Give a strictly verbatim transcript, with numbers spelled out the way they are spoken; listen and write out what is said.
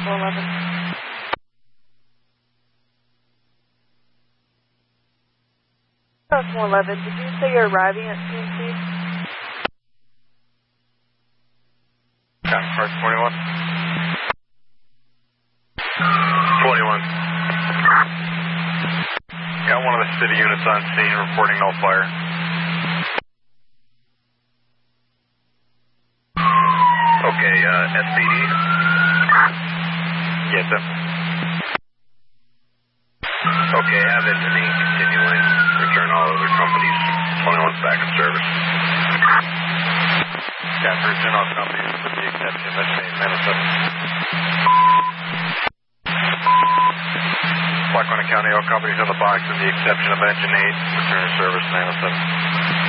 four eleven. four eleven, did you say you're arriving at C M C? Got first twenty-one. twenty-one. Got one of the city units on scene reporting no fire. Okay, uh, S P D? Yes, sir. Okay, have it to me, continuing. Return all other companies. twenty-one's back in service. Got return all companies with the exception of Engine eight, Minnesota. Lackawanna County, all companies on the box with the exception of Engine eight. Return to service, nine oh seven.